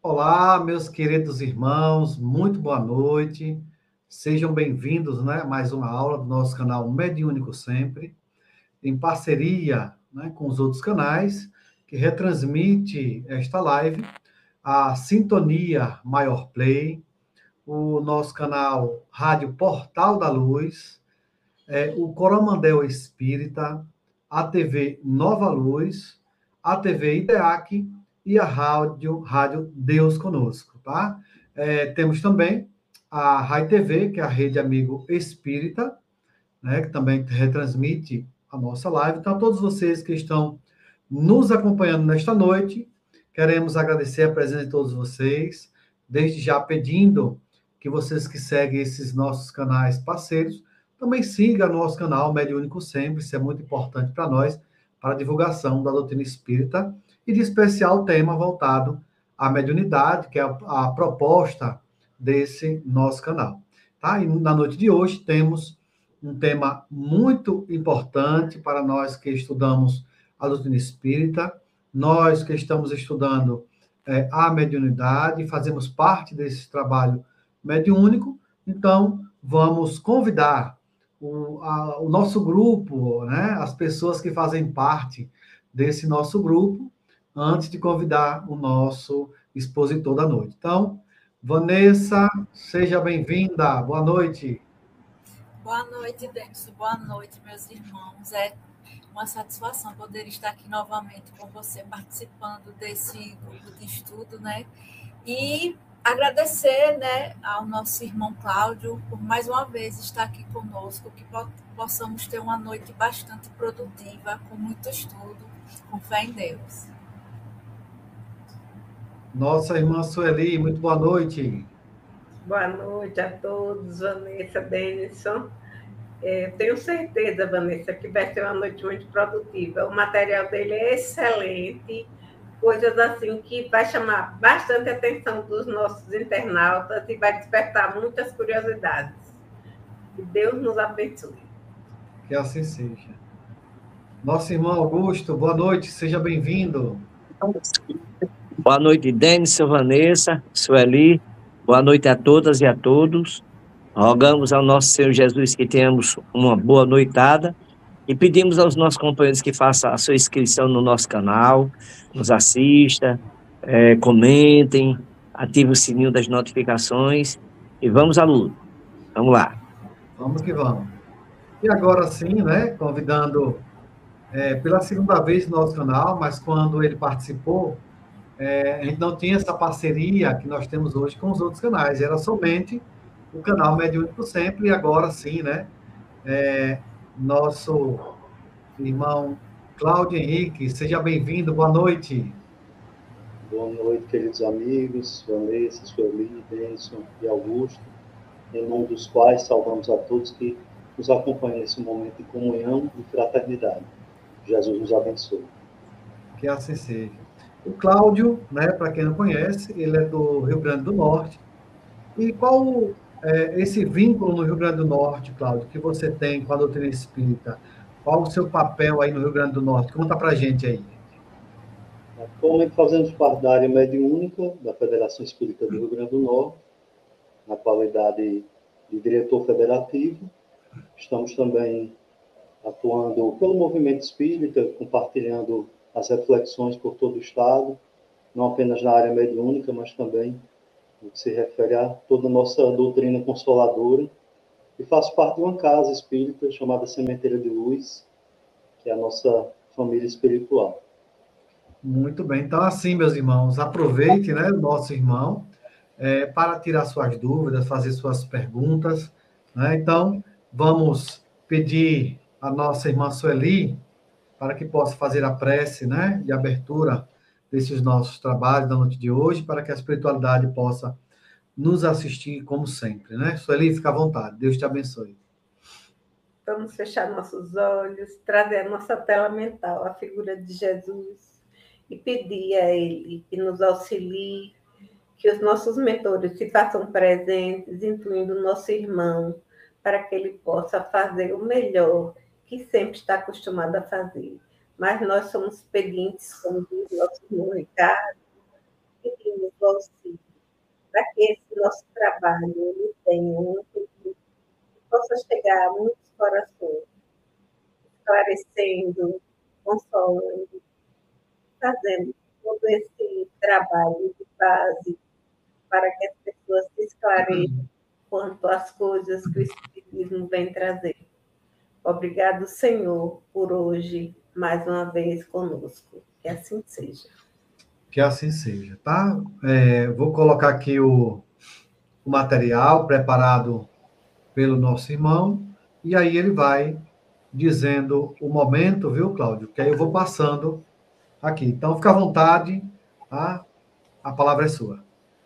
Olá, meus queridos irmãos, muito boa noite. Sejam bem-vindos, né, a mais uma aula do nosso canal Mediúnico Sempre, em parceria, né, com os outros canais que retransmite esta live, a Sintonia Maior Play, o nosso canal Rádio Portal da Luz, o Coromandel Espírita, a TV Nova Luz, a TV IDEAC e a Rádio Deus Conosco, tá? Temos também a Rai TV, que é a Rede Amigo Espírita, né, que também retransmite a nossa live. Então, a todos vocês que estão nos acompanhando nesta noite, queremos agradecer a presença de todos vocês, desde já pedindo que vocês que seguem esses nossos canais parceiros, também sigam nosso canal Mediúnico Sempre, isso é muito importante para nós, para a divulgação da doutrina espírita, e de especial tema voltado à mediunidade, que é a proposta desse nosso canal. Tá? E na noite de hoje temos um tema muito importante para nós que estudamos a doutrina espírita, nós que estamos estudando a mediunidade, fazemos parte desse trabalho mediúnico, então vamos convidar o nosso grupo, né, as pessoas que fazem parte desse nosso grupo, antes de convidar o nosso expositor da noite. Então, Vanessa, seja bem-vinda, boa noite. Boa noite, Denison. Boa noite, meus irmãos. É uma satisfação poder estar aqui novamente com você, participando desse grupo de estudo, né? E agradecer, né, ao nosso irmão Cláudio por mais uma vez estar aqui conosco, que possamos ter uma noite bastante produtiva, com muito estudo, com fé em Deus. Nossa irmã Sueli, muito boa noite. Boa noite a todos, Vanessa, Denison. Tenho certeza, Vanessa, que vai ser uma noite muito produtiva. O material dele é excelente, coisas assim que vai chamar bastante a atenção dos nossos internautas e vai despertar muitas curiosidades. Que Deus nos abençoe. Que assim seja. Nosso irmão Augusto, boa noite, seja bem-vindo. Boa noite, Denison, Vanessa, Sueli. Boa noite a todas e a todos. Rogamos ao nosso Senhor Jesus que tenhamos uma boa noitada e pedimos aos nossos companheiros que façam a sua inscrição no nosso canal, nos assista, comentem, ativem o sininho das notificações e vamos à luta. Vamos lá. Vamos que vamos. E agora sim, né, convidando pela segunda vez no nosso canal, mas quando ele participou, a gente não tinha essa parceria que nós temos hoje com os outros canais, era somente o canal Mediúnico Sempre, e agora sim, né, nosso irmão Cláudio Henrique, seja bem-vindo, boa noite. Boa noite, queridos amigos, Vanessa, Sueli, Denison e Augusto, em nome dos quais saudamos a todos que nos acompanham nesse momento de comunhão e fraternidade. Jesus nos abençoe. Que assim seja. O Cláudio, né, para quem não conhece, ele é do Rio Grande do Norte. E qual esse vínculo no Rio Grande do Norte, Cláudio, que você tem com a doutrina espírita? Qual o seu papel aí no Rio Grande do Norte? Conta para a gente aí. Atualmente fazemos parte da área mediúnica da Federação Espírita do Rio Grande do Norte, na qualidade de diretor federativo. Estamos também atuando pelo movimento espírita, compartilhando as reflexões por todo o Estado, não apenas na área mediúnica, mas também no que se refere a toda a nossa doutrina consoladora. E faço parte de uma casa espírita chamada Sementeira de Luz, que é a nossa família espiritual. Muito bem. Então, assim, meus irmãos, aproveite, né, o nosso irmão, para tirar suas dúvidas, fazer suas perguntas, né? Então, vamos pedir a nossa irmã Sueli para que possa fazer a prece, né, de abertura desses nossos trabalhos da noite de hoje, para que a espiritualidade possa nos assistir como sempre, né? Sueli, fica à vontade. Deus te abençoe. Vamos fechar nossos olhos, trazer a nossa tela mental, a figura de Jesus, e pedir a Ele que nos auxilie, que os nossos mentores se façam presentes, incluindo o nosso irmão, para que ele possa fazer o melhor que sempre está acostumado a fazer. Mas nós somos pedintes, como diz nosso irmão Ricardo, pedimos auxílio, para que esse nosso trabalho ele tenha um objetivo que possa chegar a muitos corações, esclarecendo, consolando, fazendo todo esse trabalho de base para que as pessoas se esclareçam quanto às coisas que o Espiritismo vem trazer. Obrigado, Senhor, por hoje, mais uma vez conosco. Que assim seja. Que assim seja, tá? Vou colocar aqui o material preparado pelo nosso irmão, e aí ele vai dizendo o momento, viu, Cláudio? Que aí eu vou passando aqui. Então, fica à vontade, tá? A palavra é sua.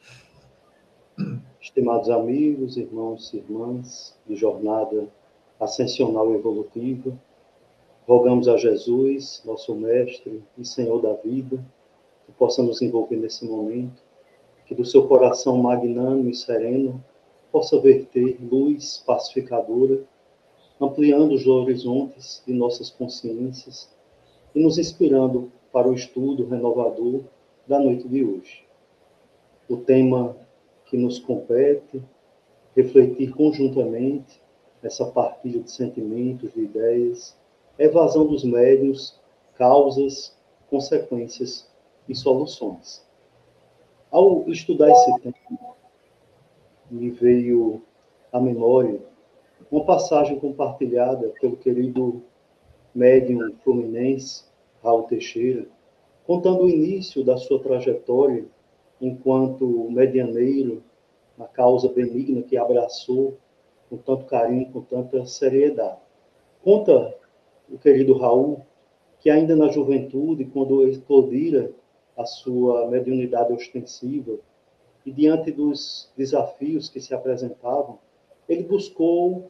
Estimados amigos, irmãos e irmãs de jornada ascensional e evolutiva, rogamos a Jesus, nosso Mestre e Senhor da vida, que possa nos envolver nesse momento, que do seu coração magnânimo e sereno possa verter luz pacificadora, ampliando os horizontes de nossas consciências e nos inspirando para o estudo renovador da noite de hoje. O tema que nos compete, refletir conjuntamente essa partilha de sentimentos, de ideias, evasão dos médiuns, causas, consequências e soluções. Ao estudar esse tema, me veio à memória uma passagem compartilhada pelo querido médium fluminense, Raul Teixeira, contando o início da sua trajetória enquanto medianeiro na causa benigna que abraçou com tanto carinho, com tanta seriedade. Conta o querido Raul que ainda na juventude, quando explodira a sua mediunidade ostensiva e diante dos desafios que se apresentavam, ele buscou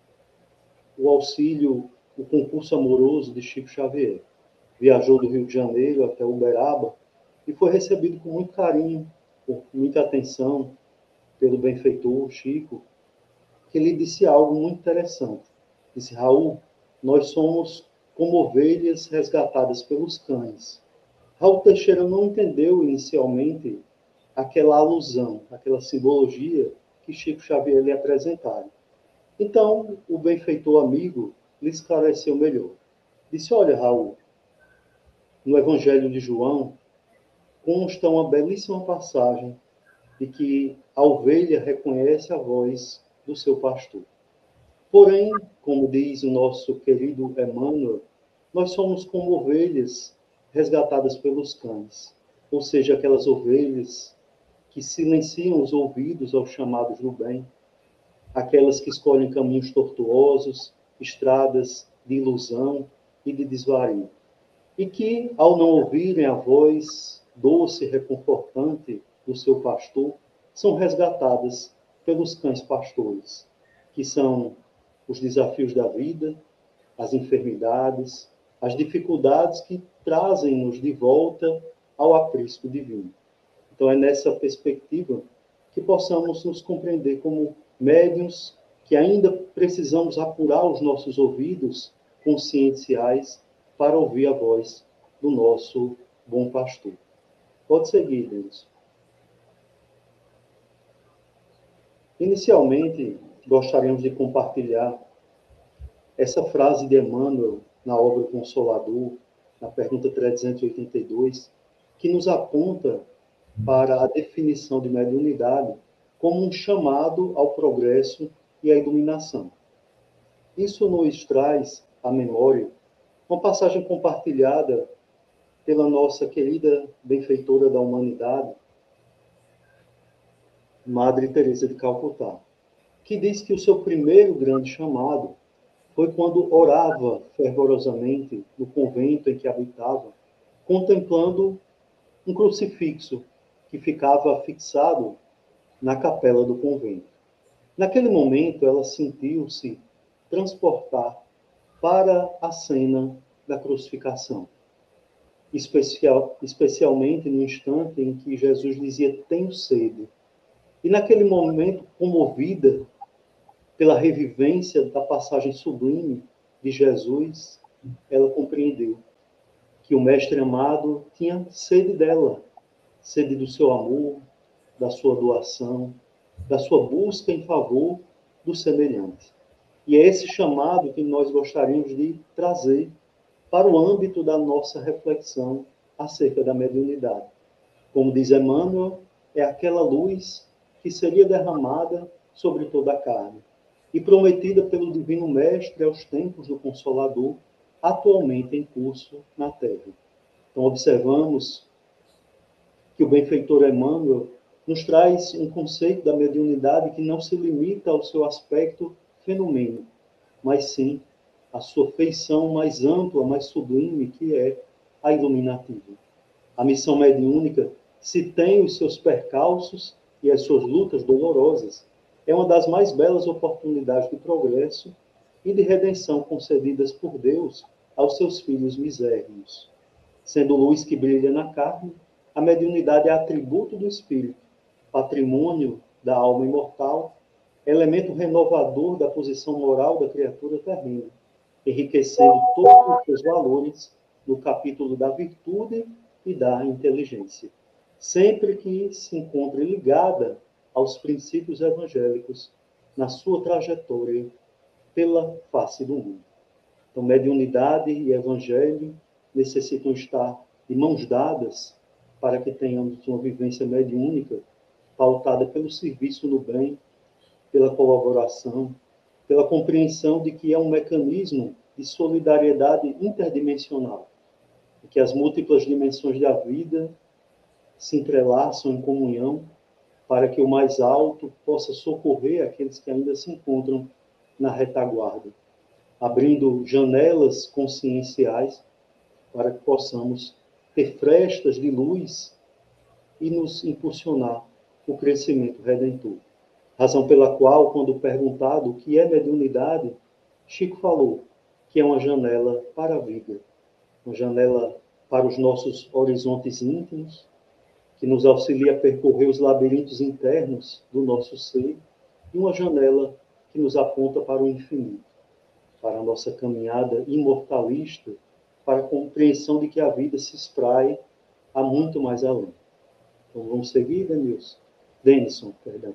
o auxílio, o concurso amoroso de Chico Xavier. Viajou do Rio de Janeiro até Uberaba e foi recebido com muito carinho, com muita atenção pelo benfeitor Chico, que lhe disse algo muito interessante. Disse: Raul, nós somos como ovelhas resgatadas pelos cães. Raul Teixeira não entendeu inicialmente aquela alusão, aquela simbologia que Chico Xavier lhe apresentara. Então, o benfeitor amigo lhe esclareceu melhor. Disse: olha, Raul, no Evangelho de João consta uma belíssima passagem de que a ovelha reconhece a voz do seu pastor. Porém, como diz o nosso querido Emmanuel, nós somos como ovelhas resgatadas pelos cães, ou seja, aquelas ovelhas que silenciam os ouvidos aos chamados do bem, aquelas que escolhem caminhos tortuosos, estradas de ilusão e de desvario, e que, ao não ouvirem a voz doce e reconfortante do seu pastor, são resgatadas pelos cães pastores, que são os desafios da vida, as enfermidades, as dificuldades que trazem-nos de volta ao aprisco divino. Então, é nessa perspectiva que possamos nos compreender como médiuns que ainda precisamos apurar os nossos ouvidos conscienciais para ouvir a voz do nosso bom pastor. Pode seguir, Deus. Inicialmente, gostaríamos de compartilhar essa frase de Emmanuel na obra Consolador, na pergunta 382, que nos aponta para a definição de mediunidade como um chamado ao progresso e à iluminação. Isso nos traz à memória uma passagem compartilhada pela nossa querida benfeitora da humanidade, Madre Teresa de Calcutá, que diz que o seu primeiro grande chamado foi quando orava fervorosamente no convento em que habitava, contemplando um crucifixo que ficava fixado na capela do convento. Naquele momento, ela sentiu-se transportar para a cena da crucificação, especialmente no instante em que Jesus dizia: tenho sede. E naquele momento, comovida pela revivência da passagem sublime de Jesus, ela compreendeu que o Mestre amado tinha sede dela, sede do seu amor, da sua doação, da sua busca em favor do semelhante. E é esse chamado que nós gostaríamos de trazer para o âmbito da nossa reflexão acerca da mediunidade. Como diz Emmanuel, é aquela luz que seria derramada sobre toda a carne e prometida pelo Divino Mestre aos tempos do Consolador, atualmente em curso na Terra. Então, observamos que o benfeitor Emmanuel nos traz um conceito da mediunidade que não se limita ao seu aspecto fenomênico, mas sim à sua feição mais ampla, mais sublime, que é a iluminativa. A missão mediúnica, se tem os seus percalços e as suas lutas dolorosas, é uma das mais belas oportunidades de progresso e de redenção concedidas por Deus aos seus filhos misérrimos. Sendo luz que brilha na carne, a mediunidade é atributo do espírito, patrimônio da alma imortal, elemento renovador da posição moral da criatura terrena, enriquecendo todos os seus valores no capítulo da virtude e da inteligência, sempre que se encontre ligada aos princípios evangélicos na sua trajetória pela face do mundo. Então, mediunidade e evangelho necessitam estar de mãos dadas para que tenhamos uma vivência mediúnica pautada pelo serviço no bem, pela colaboração, pela compreensão de que é um mecanismo de solidariedade interdimensional, em que as múltiplas dimensões da vida se entrelaçam em comunhão para que o mais alto possa socorrer aqueles que ainda se encontram na retaguarda, abrindo janelas conscienciais para que possamos ter frestas de luz e nos impulsionar o crescimento redentor. Razão pela qual, quando perguntado o que é mediunidade, Chico falou que é uma janela para a vida, uma janela para os nossos horizontes íntimos, que nos auxilia a percorrer os labirintos internos do nosso ser, e uma janela que nos aponta para o infinito, para a nossa caminhada imortalista, para a compreensão de que a vida se espraia a muito mais além. Então vamos seguir, Denison, perdão.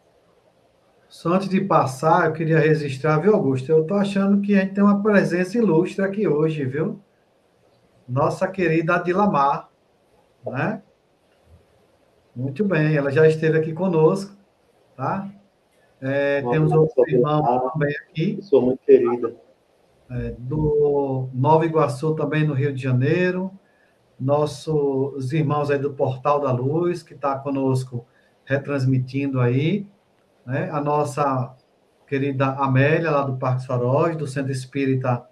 Só antes de passar, eu queria registrar, viu, Augusto? Eu estou achando que a gente tem uma presença ilustre aqui hoje, viu? Nossa querida Adilamar, né? Muito bem, ela já esteve aqui conosco, tá? Temos outro irmão também aqui. Pessoa muito querida. Do Nova Iguaçu, também no Rio de Janeiro. Nossos irmãos aí do Portal da Luz, que está conosco retransmitindo aí, né? A nossa querida Amélia, lá do Parque Faróis, do Centro Espírita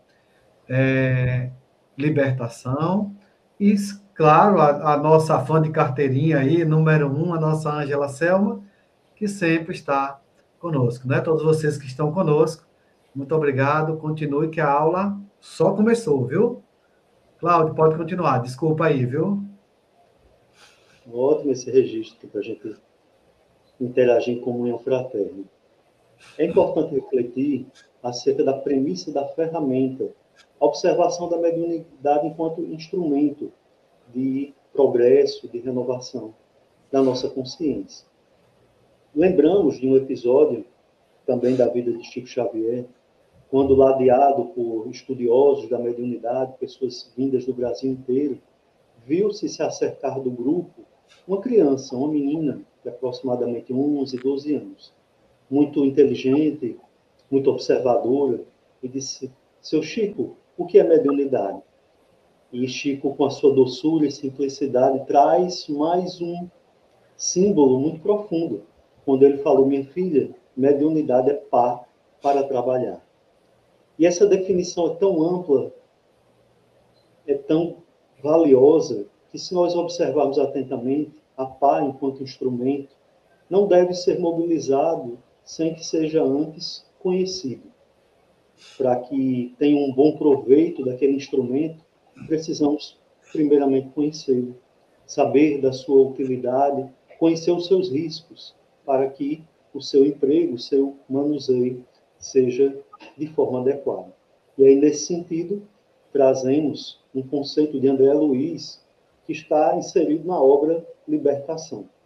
Libertação. E, claro, a nossa fã de carteirinha aí, número 1, a nossa Ângela Selma, que sempre está conosco, né? Todos vocês que estão conosco, muito obrigado. Continue, que a aula só começou, viu? Cláudio, pode continuar. Desculpa aí, viu? Ótimo esse registro para a gente interagir em comunhão fraterna. É importante refletir acerca da premissa da ferramenta, a observação da mediunidade enquanto instrumento de progresso, de renovação da nossa consciência. Lembramos de um episódio também da vida de Chico Xavier, quando ladeado por estudiosos da mediunidade, pessoas vindas do Brasil inteiro, viu-se se acercar do grupo uma criança, uma menina de aproximadamente 11, 12 anos, muito inteligente, muito observadora, e disse: seu Chico, o que é mediunidade? E Chico, com a sua doçura e simplicidade, traz mais um símbolo muito profundo, quando ele falou: minha filha, mediunidade é pá para trabalhar. E essa definição é tão ampla, é tão valiosa, que se nós observarmos atentamente, a pá enquanto instrumento não deve ser mobilizado sem que seja antes conhecido. Para que tenha um bom proveito daquele instrumento, precisamos primeiramente conhecê-lo, saber da sua utilidade, conhecer os seus riscos, para que o seu emprego, o seu manuseio seja de forma adequada. E aí, nesse sentido, trazemos um conceito de André Luiz, que está inserido na obra Libertação.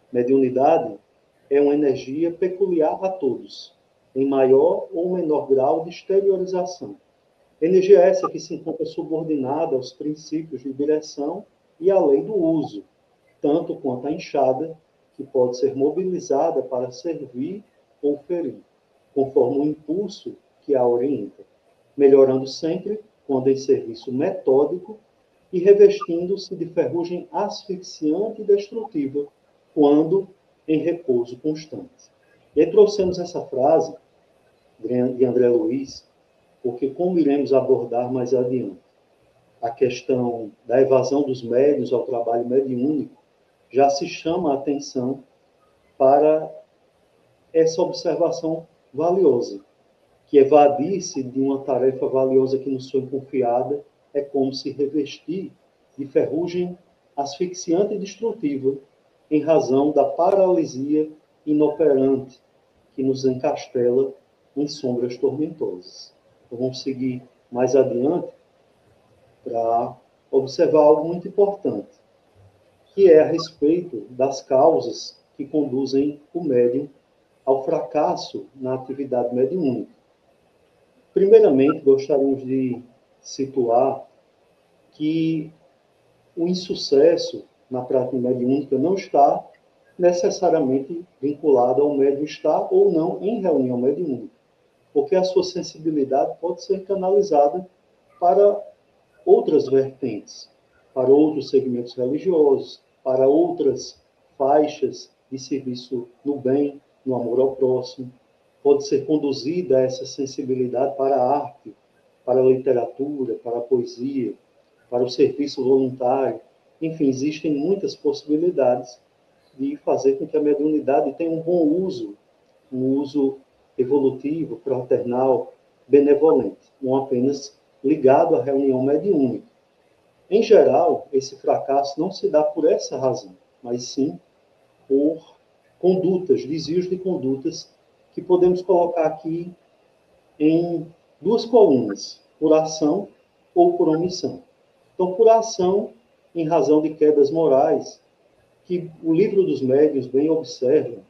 Mediunidade é uma energia peculiar a todos, em maior ou menor grau de exteriorização. Energia essa que se encontra subordinada aos princípios de direção e à lei do uso, tanto quanto a enxada, que pode ser mobilizada para servir ou ferir, conforme o impulso que a orienta, melhorando sempre quando em serviço metódico e revestindo-se de ferrugem asfixiante e destrutiva, quando em repouso constante. E aí trouxemos essa frase de André Luiz, porque como iremos abordar mais adiante a questão da evasão dos médiuns ao trabalho mediúnico, já se chama a atenção para essa observação valiosa, que evadir-se de uma tarefa valiosa que nos foi confiada é como se revestir de ferrugem asfixiante e destrutiva, em razão da paralisia inoperante que nos encastela em sombras tormentosas. Então, vamos seguir mais adiante para observar algo muito importante, que é a respeito das causas que conduzem o médium ao fracasso na atividade mediúnica. Primeiramente, gostaríamos de situar que o insucesso na prática mediúnica não está necessariamente vinculado ao médium estar ou não em reunião mediúnica, porque a sua sensibilidade pode ser canalizada para outras vertentes, para outros segmentos religiosos, para outras faixas de serviço no bem, no amor ao próximo. Pode ser conduzida essa sensibilidade para a arte, para a literatura, para a poesia, para o serviço voluntário. Enfim, existem muitas possibilidades de fazer com que a mediunidade tenha um bom uso, um uso evolutivo, fraternal, benevolente, não apenas ligado à reunião mediúnica. Em geral, esse fracasso não se dá por essa razão, mas sim por condutas, desvios de condutas, que podemos colocar aqui em duas colunas, por ação ou por omissão. Então, por ação, em razão de quedas morais, que o Livro dos Médiuns bem observa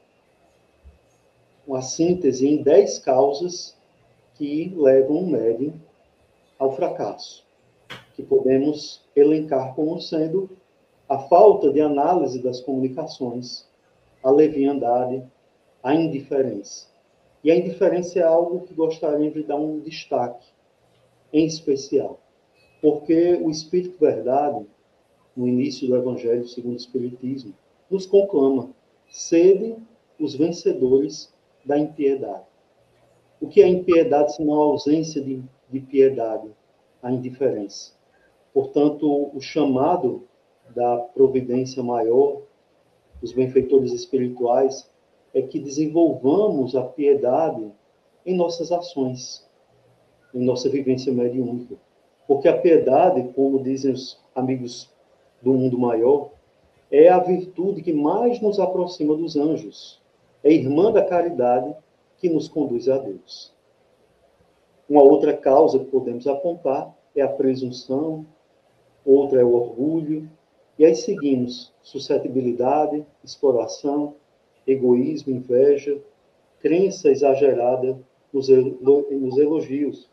uma síntese em 10 causas que levam o médium ao fracasso, que podemos elencar como sendo a falta de análise das comunicações, a leviandade, a indiferença. E a indiferença é algo que gostaria de dar um destaque em especial, porque o Espírito Verdade, no início do Evangelho segundo o Espiritismo, nos conclama: sede os vencedores da impiedade. O que é impiedade senão a ausência de piedade, a indiferença? Portanto, o chamado da providência maior, dos benfeitores espirituais, é que desenvolvamos a piedade em nossas ações, em nossa vivência mediúnica. Porque a piedade, como dizem os amigos do mundo maior, é a virtude que mais nos aproxima dos anjos. É a irmã da caridade que nos conduz a Deus. Uma outra causa que podemos apontar é a presunção, outra é o orgulho, e aí seguimos suscetibilidade, exploração, egoísmo, inveja, crença exagerada nos elogios.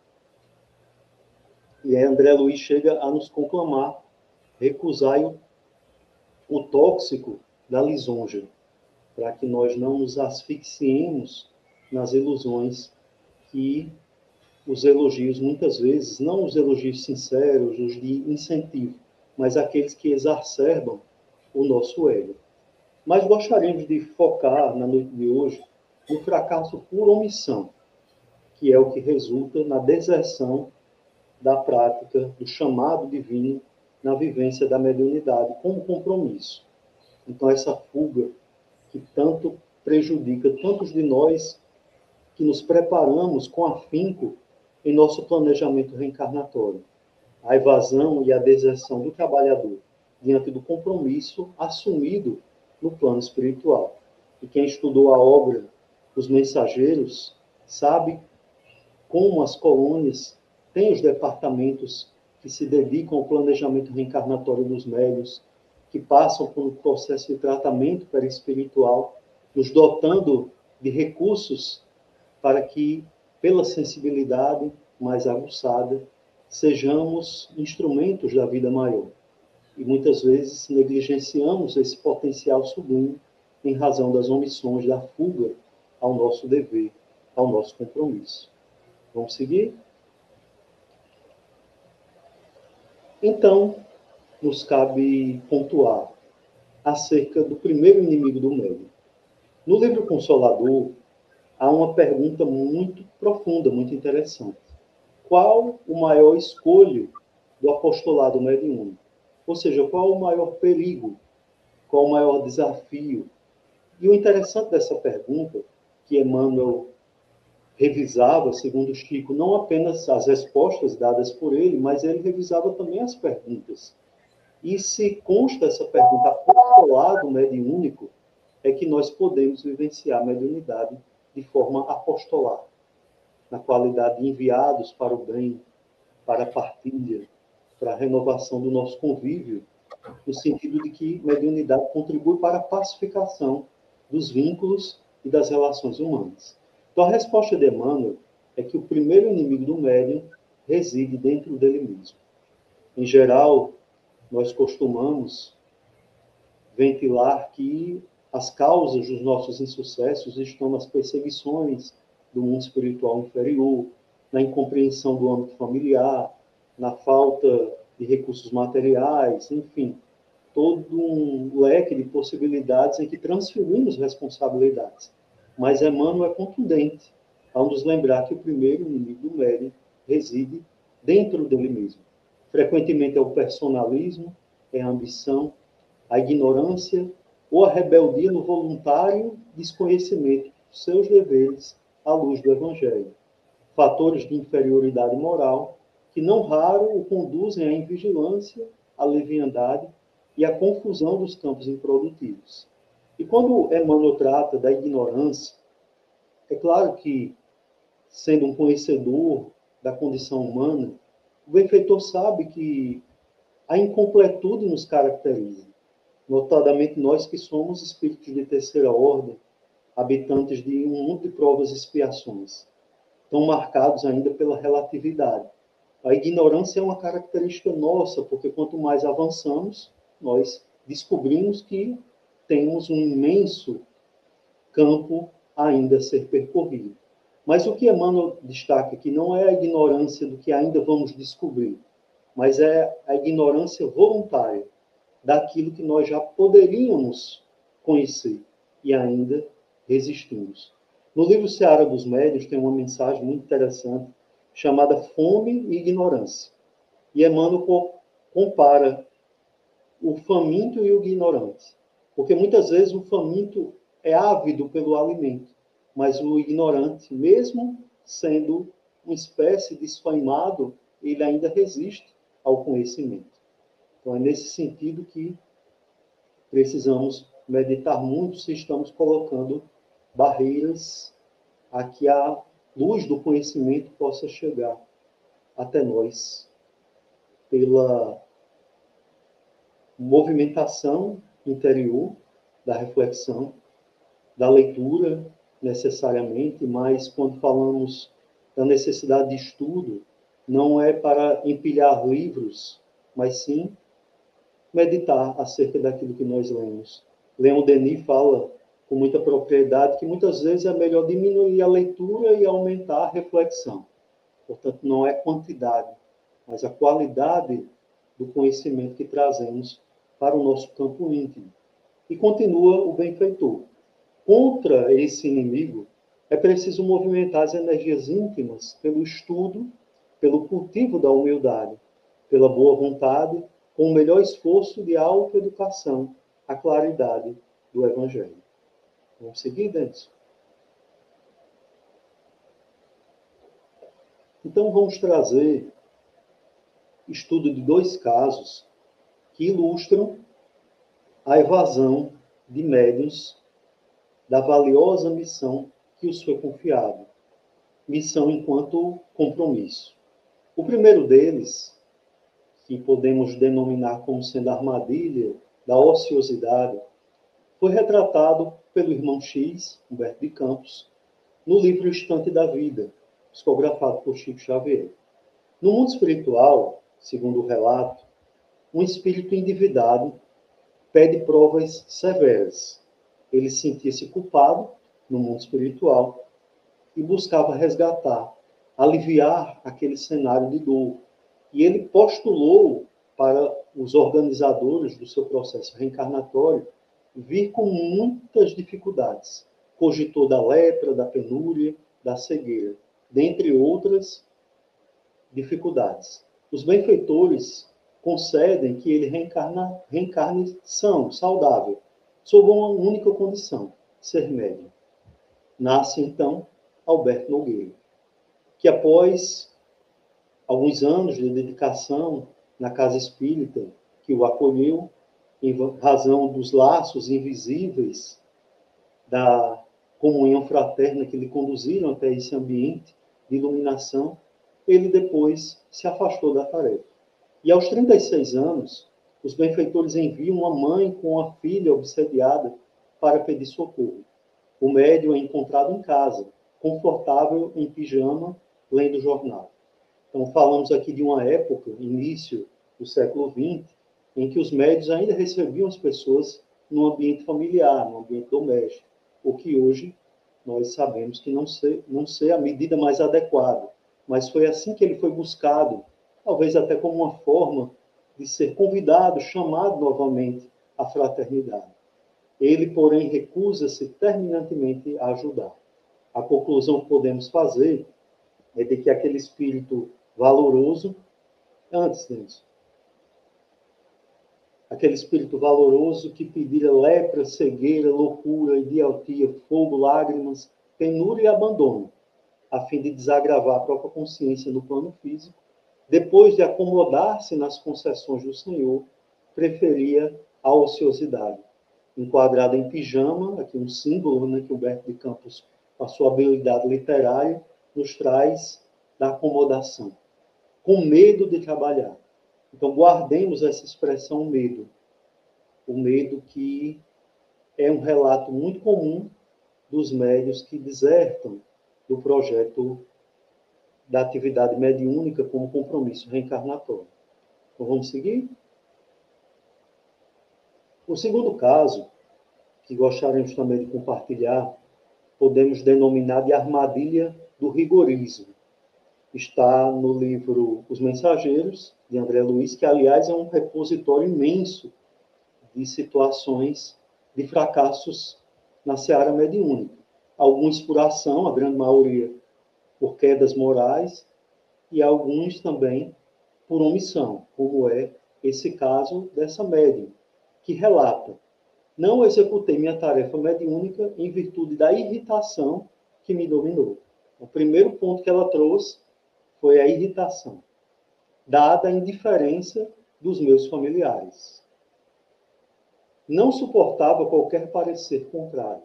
E aí André Luiz chega a nos conclamar: recusai o tóxico da lisonja, para que nós não nos asfixiemos nas ilusões que os elogios, muitas vezes, não os elogios sinceros, os de incentivo, mas aqueles que exacerbam o nosso ego. Mas gostaríamos de focar, na noite de hoje, no fracasso por omissão, que é o que resulta na deserção da prática do chamado divino na vivência da mediunidade como compromisso. Então, essa fuga que tanto prejudica tantos de nós que nos preparamos com afinco em nosso planejamento reencarnatório. A evasão e a deserção do trabalhador diante do compromisso assumido no plano espiritual. E quem estudou a obra Os Mensageiros sabe como as colônias têm os departamentos que se dedicam ao planejamento reencarnatório dos médiuns, que passam por um processo de tratamento perispiritual, nos dotando de recursos para que, pela sensibilidade mais aguçada, sejamos instrumentos da vida maior. E muitas vezes negligenciamos esse potencial sublime em razão das omissões, da fuga ao nosso dever, ao nosso compromisso. Vamos seguir? Então, nos cabe pontuar acerca do primeiro inimigo do médium. No livro Consolador, há uma pergunta muito profunda, muito interessante. Qual o maior escolho do apostolado mediúnico? Ou seja, qual o maior perigo? Qual o maior desafio? E o interessante dessa pergunta, que Emmanuel revisava, segundo Chico, não apenas as respostas dadas por ele, mas ele revisava também as perguntas. E se consta essa pergunta, apostolado mediúnico, é que nós podemos vivenciar a mediunidade de forma apostolar, na qualidade de enviados para o bem, para a partilha, para a renovação do nosso convívio, no sentido de que mediunidade contribui para a pacificação dos vínculos e das relações humanas. Então, a resposta de Emmanuel é que o primeiro inimigo do médium reside dentro dele mesmo. Em geral, nós costumamos ventilar que as causas dos nossos insucessos estão nas perseguições do mundo espiritual inferior, na incompreensão do âmbito familiar, na falta de recursos materiais, enfim, todo um leque de possibilidades em que transferimos responsabilidades. Mas Emmanuel é contundente ao nos lembrar que o primeiro inimigo do médium reside dentro dele mesmo. Frequentemente é o personalismo, é a ambição, a ignorância ou a rebeldia no voluntário desconhecimento dos seus deveres à luz do Evangelho. Fatores de inferioridade moral que não raro o conduzem à invigilância, à leviandade e à confusão dos campos improdutivos. E quando Emmanuel trata da ignorância, é claro que, sendo um conhecedor da condição humana, o benfeitor sabe que a incompletude nos caracteriza, notadamente nós que somos espíritos de terceira ordem, habitantes de um mundo de provas e expiações, tão marcados ainda pela relatividade. A ignorância é uma característica nossa, porque quanto mais avançamos, nós descobrimos que temos um imenso campo ainda a ser percorrido. Mas o que Emmanuel destaca aqui não é a ignorância do que ainda vamos descobrir, mas é a ignorância voluntária daquilo que nós já poderíamos conhecer e ainda resistimos. No livro Seara dos Médiuns tem uma mensagem muito interessante chamada Fome e Ignorância. E Emmanuel compara o faminto e o ignorante. Porque muitas vezes o faminto é ávido pelo alimento, mas o ignorante, mesmo sendo uma espécie de esfaimado, ele ainda resiste ao conhecimento. Então é nesse sentido que precisamos meditar muito se estamos colocando barreiras a que a luz do conhecimento possa chegar até nós pela movimentação interior da reflexão, da leitura necessariamente, mas quando falamos da necessidade de estudo, não é para empilhar livros, mas sim meditar acerca daquilo que nós lemos. Leon Denis fala com muita propriedade que muitas vezes é melhor diminuir a leitura e aumentar a reflexão. Portanto, não é quantidade, mas a qualidade do conhecimento que trazemos para o nosso campo íntimo. E continua o benfeitor. Contra esse inimigo, é preciso movimentar as energias íntimas pelo estudo, pelo cultivo da humildade, pela boa vontade, com o melhor esforço de autoeducação, a claridade do Evangelho. Vamos seguir, Denison? Então, vamos trazer estudo de 2 casos que ilustram a evasão de médiuns da valiosa missão que os foi confiada. Missão enquanto compromisso. O primeiro deles, que podemos denominar como sendo a armadilha da ociosidade, foi retratado pelo irmão X, Humberto de Campos, no livro Instante da Vida, psicografado por Chico Xavier. No mundo espiritual, segundo o relato, um espírito endividado pede provas severas. Ele sentia-se culpado no mundo espiritual e buscava resgatar, aliviar aquele cenário de dor. E ele postulou para os organizadores do seu processo reencarnatório vir com muitas dificuldades. Cogitou da lepra, da penúria, da cegueira, dentre outras dificuldades. Os benfeitores concedem que ele reencarne são, saudável, sob uma única condição, ser médium. Nasce, então, Alberto Nogueira, que após alguns anos de dedicação na casa espírita que o acolheu, em razão dos laços invisíveis da comunhão fraterna que lhe conduziram até esse ambiente de iluminação, ele depois se afastou da tarefa. E aos 36 anos, os benfeitores enviam uma mãe com a filha obsediada para pedir socorro. O médium é encontrado em casa, confortável em pijama, lendo jornal. Então, falamos aqui de uma época, início do século XX, em que os médios ainda recebiam as pessoas no ambiente familiar, no ambiente doméstico, o que hoje nós sabemos que não ser a medida mais adequada. Mas foi assim que ele foi buscado, talvez até como uma forma de ser convidado, chamado novamente à fraternidade. Ele, porém, recusa-se terminantemente a ajudar. A conclusão que podemos fazer é de que aquele espírito valoroso, antes disso, aquele espírito valoroso que pedira lepra, cegueira, loucura, idiotia, fogo, lágrimas, penúria e abandono, a fim de desagravar a própria consciência no plano físico, depois de acomodar-se nas concessões do Senhor, preferia a ociosidade. Enquadrada em pijama, aqui um símbolo, né, que o Humberto de Campos, com a sua habilidade literária, nos traz da acomodação, com medo de trabalhar. Então, guardemos essa expressão medo. O medo que é um relato muito comum dos médiuns que desertam do projeto da atividade mediúnica como compromisso reencarnatório. Então, vamos seguir? O segundo caso, que gostaríamos também de compartilhar, podemos denominar de armadilha do rigorismo. Está no livro Os Mensageiros, de André Luiz, que, aliás, é um repositório imenso de situações de fracassos na seara mediúnica. Alguns por ação, a grande maioria por quedas morais, e alguns também por omissão, como é esse caso dessa médium, que relata: não executei minha tarefa mediúnica em virtude da irritação que me dominou. O primeiro ponto que ela trouxe foi a irritação, dada a indiferença dos meus familiares. Não suportava qualquer parecer contrário.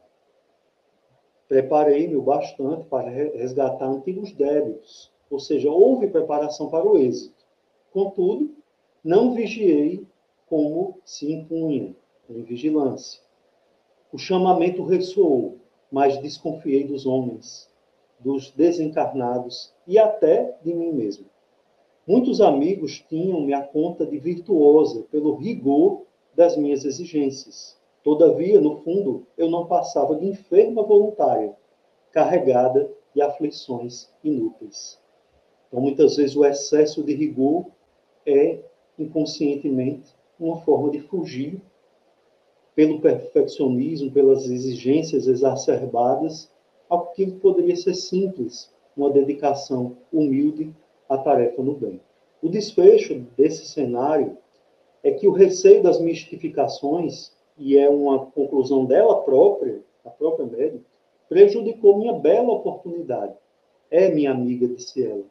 Preparei-me o bastante para resgatar antigos débitos, ou seja, houve preparação para o êxito. Contudo, não vigiei como se impunha, em vigilância. O chamamento ressoou, mas desconfiei dos homens, dos desencarnados e até de mim mesmo. Muitos amigos tinham-me a conta de virtuosa pelo rigor das minhas exigências. Todavia, no fundo, eu não passava de enferma voluntária, carregada de aflições inúteis. Então, muitas vezes, o excesso de rigor é, inconscientemente, uma forma de fugir pelo perfeccionismo, pelas exigências exacerbadas, aquilo que poderia ser simples, uma dedicação humilde à tarefa no bem. O desfecho desse cenário é que o receio das mistificações, e é uma conclusão dela própria, a própria médica, prejudicou minha bela oportunidade. É, minha amiga, disse ela,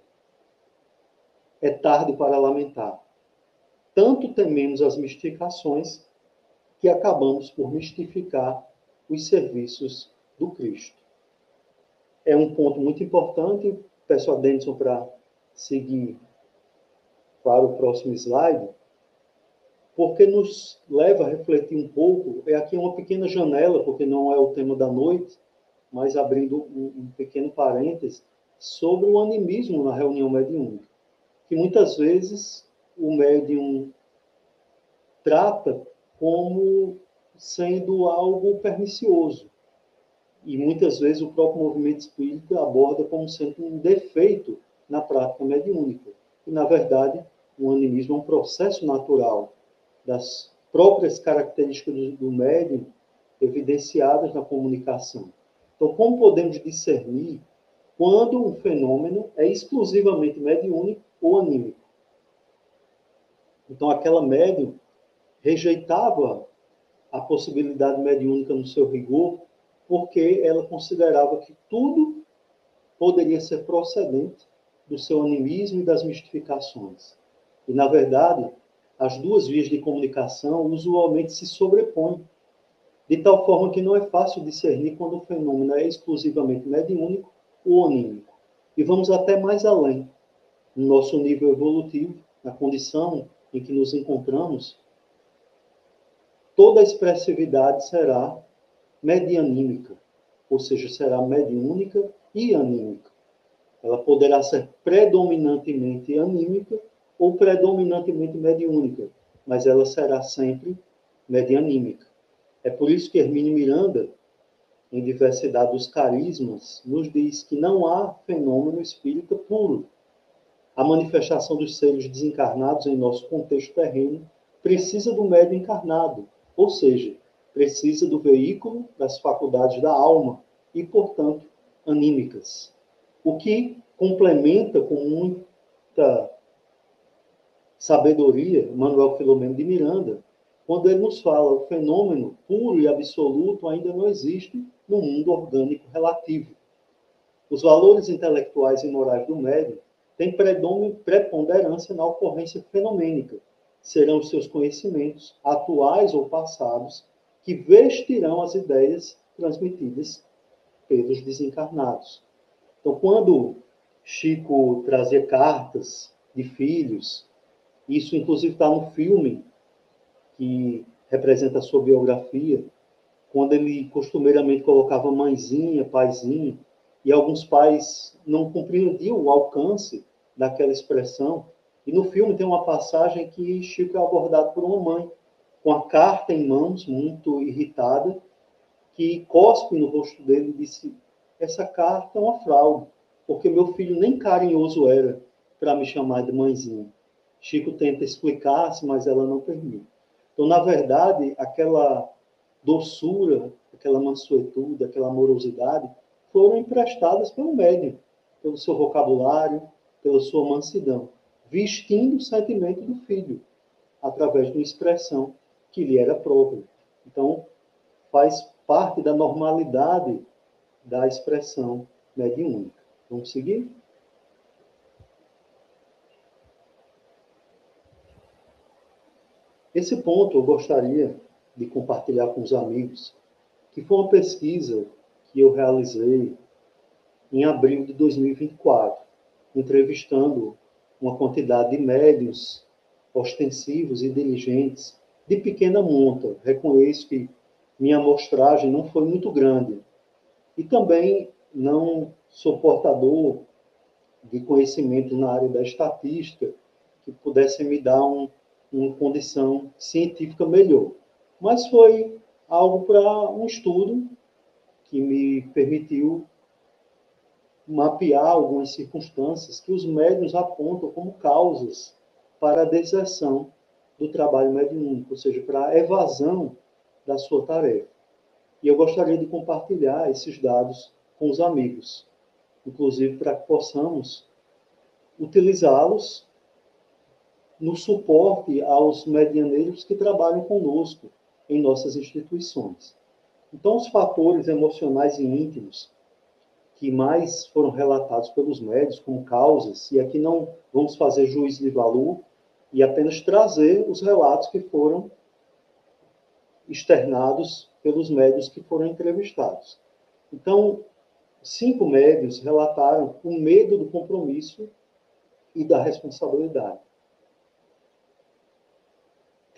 é tarde para lamentar. Tanto tememos as mistificações que acabamos por mistificar os serviços do Cristo. É um ponto muito importante. Peço a Denison para seguir para o próximo slide, porque nos leva a refletir um pouco, aqui uma pequena janela, porque não é o tema da noite, mas abrindo um pequeno parêntese, sobre o animismo na reunião mediúnica, que muitas vezes o médium trata como sendo algo pernicioso, e muitas vezes o próprio movimento espírita aborda como sendo um defeito na prática mediúnica. E, na verdade, o animismo é um processo natural das próprias características do médium evidenciadas na comunicação. Então, como podemos discernir quando um fenômeno é exclusivamente mediúnico ou anímico? Então, aquela médium rejeitava a possibilidade mediúnica no seu rigor, porque ela considerava que tudo poderia ser procedente do seu animismo e das mistificações. E, na verdade, as duas vias de comunicação usualmente se sobrepõem, de tal forma que não é fácil discernir quando o fenômeno é exclusivamente mediúnico ou anímico. E vamos até mais além. No nosso nível evolutivo, na condição em que nos encontramos, toda a expressividade será medianímica, ou seja, será mediúnica e anímica. Ela poderá ser predominantemente anímica ou predominantemente mediúnica, mas ela será sempre medianímica. É por isso que Hermínio Miranda, em Diversidade dos Carismas, nos diz que não há fenômeno espírita puro. A manifestação dos seres desencarnados em nosso contexto terreno precisa do médium encarnado, ou seja, precisa do veículo das faculdades da alma e, portanto, anímicas. O que complementa com muita sabedoria Manuel Filomeno de Miranda, quando ele nos fala o fenômeno puro e absoluto ainda não existe no mundo orgânico relativo. Os valores intelectuais e morais do médium têm preponderância na ocorrência fenomênica. Serão os seus conhecimentos, atuais ou passados, que vestirão as ideias transmitidas pelos desencarnados. Então, quando Chico trazia cartas de filhos, isso inclusive está no filme que representa a sua biografia, quando ele costumeiramente colocava mãezinha, paizinho, e alguns pais não compreendiam o alcance daquela expressão. E no filme tem uma passagem que Chico é abordado por uma mãe, com a carta em mãos, muito irritada, que cospe no rosto dele e disse: essa carta é uma fraude, porque meu filho nem carinhoso era para me chamar de mãezinha. Chico tenta explicar-se, mas ela não permite. Então, na verdade, aquela doçura, aquela mansuetude, aquela amorosidade, foram emprestadas pelo médium, pelo seu vocabulário, pela sua mansidão, vestindo o sentimento do filho, através de uma expressão que lhe era própria. Então, faz parte da normalidade da expressão mediúnica. Vamos seguir? Esse ponto eu gostaria de compartilhar com os amigos, que foi uma pesquisa que eu realizei em abril de 2024, entrevistando uma quantidade de médiuns ostensivos e diligentes de pequena monta. Reconheço que minha amostragem não foi muito grande. E também não sou portador de conhecimentos na área da estatística que pudessem me dar uma condição científica melhor. Mas foi algo para um estudo que me permitiu mapear algumas circunstâncias que os médiuns apontam como causas para a deserção do trabalho mediúnico, ou seja, para a evasão da sua tarefa. E eu gostaria de compartilhar esses dados com os amigos, inclusive para que possamos utilizá-los no suporte aos medianeiros que trabalham conosco em nossas instituições. Então, os fatores emocionais e íntimos que mais foram relatados pelos médios como causas, e aqui não vamos fazer juízo de valor, e apenas trazer os relatos que foram externados pelos médios que foram entrevistados. Então, 5 médios relataram o medo do compromisso e da responsabilidade.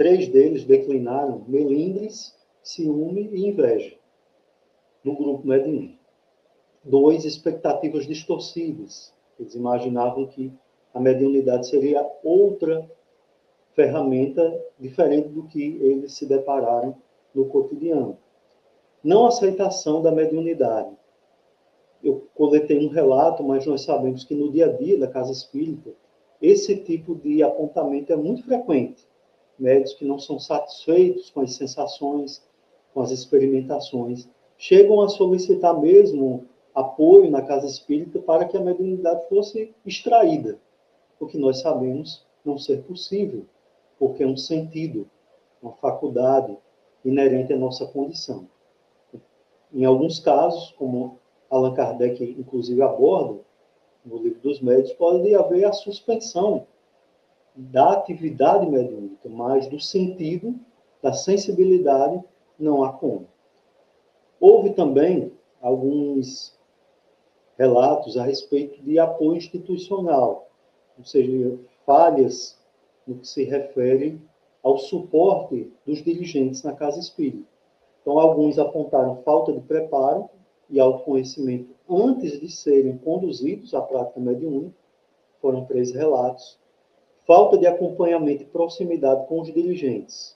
3 deles declinaram melindres, ciúme e inveja no grupo mediúnico. 2, expectativas distorcidas. Eles imaginavam que a mediunidade seria outra ferramenta diferente do que eles se depararam no cotidiano. Não aceitação da mediunidade. Eu coletei um relato, mas nós sabemos que no dia a dia da casa espírita, esse tipo de apontamento é muito frequente. Médios que não são satisfeitos com as sensações, com as experimentações, chegam a solicitar mesmo apoio na casa espírita para que a mediunidade fosse extraída, o que nós sabemos não ser possível, porque é um sentido, uma faculdade inerente à nossa condição. Em alguns casos, como Allan Kardec inclusive aborda no Livro dos Médiuns, pode haver a suspensão da atividade mediúnica, mas do sentido, da sensibilidade, não há como. Houve também alguns relatos a respeito de apoio institucional, ou seja, falhas no que se refere ao suporte dos dirigentes na casa espírita. Então, alguns apontaram falta de preparo e autoconhecimento antes de serem conduzidos à prática mediúnica, foram 3 relatos. Falta de acompanhamento e proximidade com os dirigentes.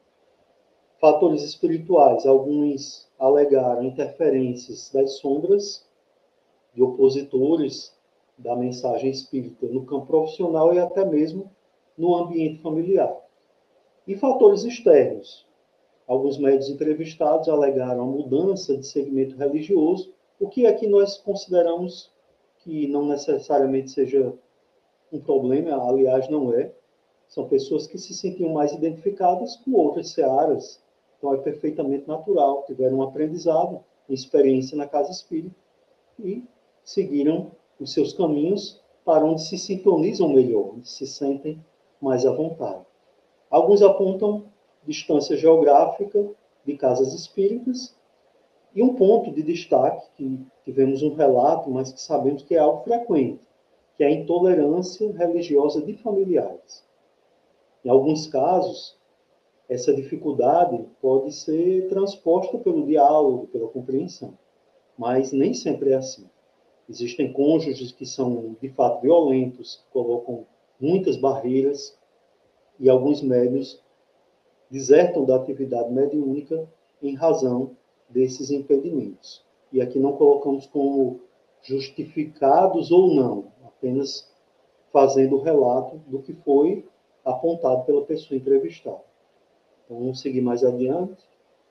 Fatores espirituais, alguns alegaram interferências das sombras, de opositores da mensagem espírita no campo profissional e até mesmo no ambiente familiar. E fatores externos. Alguns médiuns entrevistados alegaram a mudança de segmento religioso, o que aqui nós consideramos que não necessariamente seja um problema, aliás, não é. São pessoas que se sentiam mais identificadas com outras searas, então é perfeitamente natural, tiveram um aprendizado, uma experiência na casa espírita e seguiram os seus caminhos para onde se sintonizam melhor, onde se sentem mais à vontade. Alguns apontam distância geográfica de casas espíritas e um ponto de destaque, que tivemos um relato, mas que sabemos que é algo frequente, que é a intolerância religiosa de familiares. Em alguns casos, essa dificuldade pode ser transposta pelo diálogo, pela compreensão, mas nem sempre é assim. Existem cônjuges que são, de fato, violentos, que colocam muitas barreiras, e alguns médiuns desertam da atividade mediúnica em razão desses impedimentos. E aqui não colocamos como justificados ou não, apenas fazendo o relato do que foi apontado pela pessoa entrevistada. Então, vamos seguir mais adiante.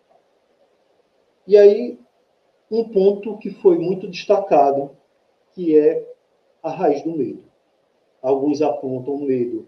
E aí, um ponto que foi muito destacado, que é a raiz do medo. Alguns apontam o medo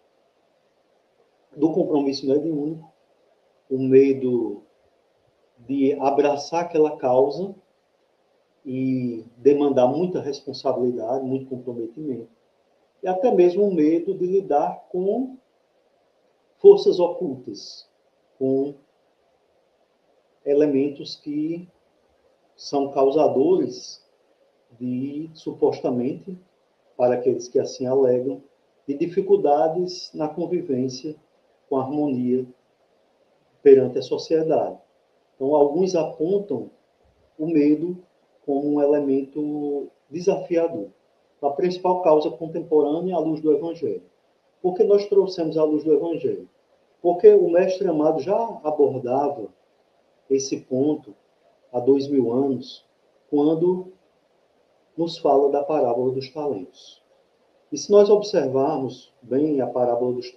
do compromisso mediúnico, o medo de abraçar aquela causa e demandar muita responsabilidade, muito comprometimento, e até mesmo o medo de lidar com forças ocultas, com elementos que são causadores de, supostamente, para aqueles que assim alegam, de dificuldades na convivência com a harmonia perante a sociedade. Então, alguns apontam o medo como um elemento desafiador. A principal causa contemporânea é a luz do Evangelho. Por que nós trouxemos a luz do Evangelho? Porque o Mestre Amado já abordava esse ponto há 2000 anos, quando nos fala da parábola dos talentos. E se nós observarmos bem a parábola dos